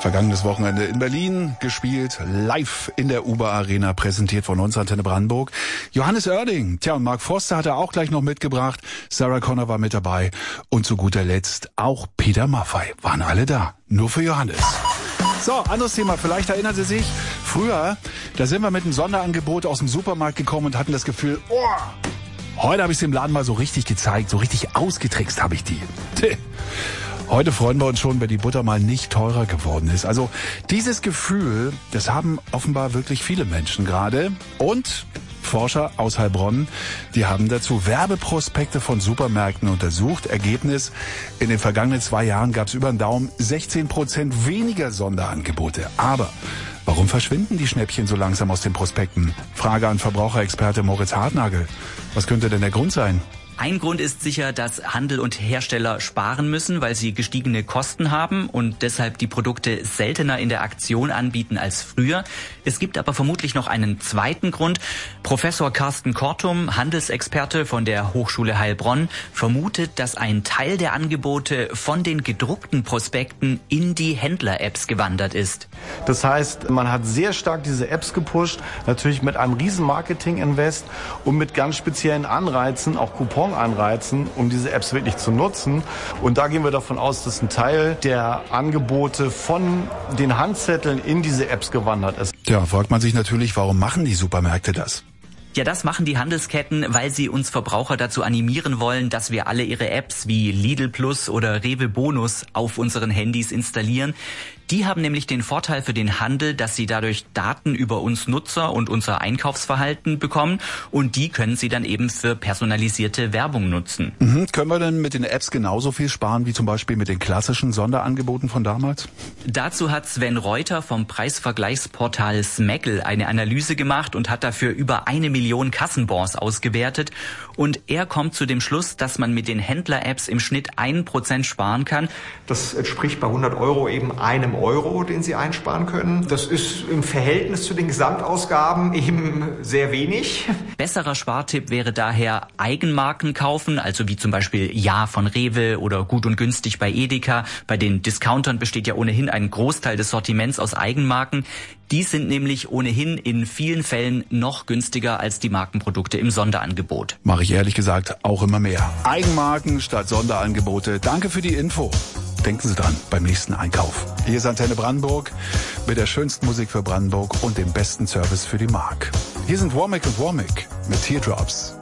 Vergangenes Wochenende in Berlin gespielt, live in der Uber Arena, präsentiert von uns, Antenne Brandenburg. Johannes Oerding, und Mark Forster hat er auch gleich noch mitgebracht. Sarah Connor war mit dabei. Und zu guter Letzt auch Peter Maffay. Waren alle da. Nur für Johannes. So, anderes Thema. Vielleicht erinnern Sie sich, früher, da sind wir mit einem Sonderangebot aus dem Supermarkt gekommen und hatten das Gefühl, heute habe ich es dem Laden mal so richtig gezeigt, so richtig ausgetrickst habe ich die. Heute freuen wir uns schon, wenn die Butter mal nicht teurer geworden ist. Also dieses Gefühl, das haben offenbar wirklich viele Menschen gerade. Und Forscher aus Heilbronn, die haben dazu Werbeprospekte von Supermärkten untersucht. Ergebnis, in den vergangenen 2 Jahren gab es über den Daumen 16% weniger Sonderangebote. Aber warum verschwinden die Schnäppchen so langsam aus den Prospekten? Frage an Verbraucherexperte Moritz Hartnagel. Was könnte denn der Grund sein? Ein Grund ist sicher, dass Handel und Hersteller sparen müssen, weil sie gestiegene Kosten haben und deshalb die Produkte seltener in der Aktion anbieten als früher. Es gibt aber vermutlich noch einen zweiten Grund. Professor Carsten Kortum, Handelsexperte von der Hochschule Heilbronn, vermutet, dass ein Teil der Angebote von den gedruckten Prospekten in die Händler-Apps gewandert ist. Das heißt, man hat sehr stark diese Apps gepusht, natürlich mit einem riesen Marketing-Invest und mit ganz speziellen Anreizen, auch Coupons anreizen, um diese Apps wirklich zu nutzen. Und da gehen wir davon aus, dass ein Teil der Angebote von den Handzetteln in diese Apps gewandert ist. Ja, fragt man sich natürlich, warum machen die Supermärkte das? Ja, das machen die Handelsketten, weil sie uns Verbraucher dazu animieren wollen, dass wir alle ihre Apps wie Lidl Plus oder Rewe Bonus auf unseren Handys installieren. Die haben nämlich den Vorteil für den Handel, dass sie dadurch Daten über uns Nutzer und unser Einkaufsverhalten bekommen und die können sie dann eben für personalisierte Werbung nutzen. Können wir denn mit den Apps genauso viel sparen wie zum Beispiel mit den klassischen Sonderangeboten von damals? Dazu hat Sven Reuter vom Preisvergleichsportal Smackel eine Analyse gemacht und hat dafür über 1 Million Kassenbons ausgewertet. Und er kommt zu dem Schluss, dass man mit den Händler-Apps im Schnitt 1% sparen kann. Das entspricht bei 100 Euro eben einem Euro, den Sie einsparen können. Das ist im Verhältnis zu den Gesamtausgaben eben sehr wenig. Besserer Spartipp wäre daher Eigenmarken kaufen, also wie zum Beispiel Ja von Rewe oder Gut und Günstig bei Edeka. Bei den Discountern besteht ja ohnehin ein Großteil des Sortiments aus Eigenmarken. Die sind nämlich ohnehin in vielen Fällen noch günstiger als die Markenprodukte im Sonderangebot. Mache ich ehrlich gesagt auch immer mehr. Eigenmarken statt Sonderangebote. Danke für die Info. Denken Sie dran beim nächsten Einkauf. Hier ist Antenne Brandenburg mit der schönsten Musik für Brandenburg und dem besten Service für die Mark. Hier sind Womack und Womack mit Teardrops.